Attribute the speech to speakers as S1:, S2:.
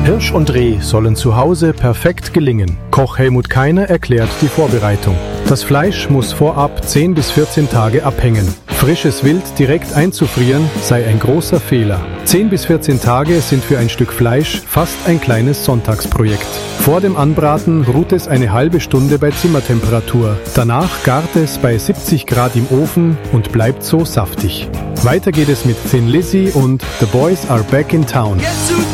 S1: Hirsch und Reh sollen zu Hause perfekt gelingen. Koch Helmut Keiner erklärt die Vorbereitung. Das Fleisch muss vorab 10 bis 14 Tage abhängen. Frisches Wild direkt einzufrieren sei ein großer Fehler. 10 bis 14 Tage sind für ein Stück Fleisch fast ein kleines Sonntagsprojekt. Vor dem Anbraten ruht es eine halbe Stunde bei Zimmertemperatur. Danach gart es bei 70 Grad im Ofen und bleibt so saftig. Weiter geht es mit Thin Lizzy und The Boys Are Back in Town.